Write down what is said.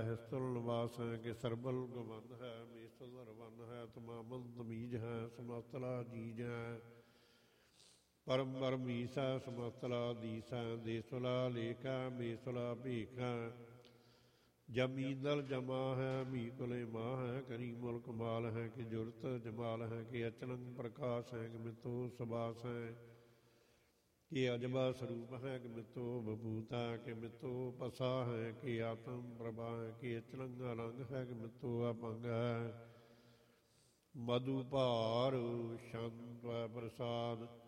ਹਿਸਤਲ ਨਿਵਾਸ ਹੈ ਕਿ ਸਰਬਲ ਗਵੰਦ ਹੈ ਮੀਸਲ ਰਵਨ ਹੈ ਤਮਾਮਲ ਤਮੀਜ ਹੈ ਸਮਸਤਲਾ ਜੀਜ ਹੈ ਪਰਮ ਪਰਮ ਈਸਾ ਸਮਸਤਲਾ ਦੀਸਾ ਦੇਸੁਲਾ ਲੇਖਾ ਮੇਸੁਲਾ ਭੇਖਾ ਜਮੀਂਦਲ ਜਮਾ ਹੈ ਮੀਕੁਲੇ ਮਾਹ ਹੈ ਕਰੀ ਮੁਲਕ ਮਾਲ ਹੈ ਕਿ ਜੁਰਤ ਜਮਾਲ ਹੈ ਕਿ ਅਚਨੰਗ ਪ੍ਰਕਾਸ਼ ਹੈ ਕਿ ਮਿੱਤੋ ਸੁਬਾਸ ਹੈ ਕਿ ਅਜਬਾ ਸਰੂਪ ਹੈ ਕਿ ਮਿੱਤੋ ਬਭੂਤਾ ਕਿ ਮਿੱਤੋ ਪਸਾ ਹੈ ਕਿ ਆਤਮ ਪ੍ਰਭਾ ਹੈ ਕਿ ਅਚਨੰਗ ਅਲੰਗ ਹੈ ਕਿ ਮਿੱਤੋ ਅਪੰਗ ਹੈ ਮਧੂ ਭਾਰ ਸ਼ੰਤ ਪ੍ਰਸਾਦ